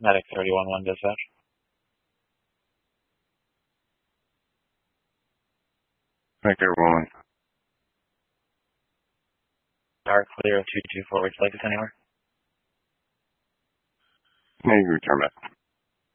Medic 31-1 dispatch. Medic 31-1. Dark clear of 224. Would you like us anywhere? No, you can return back.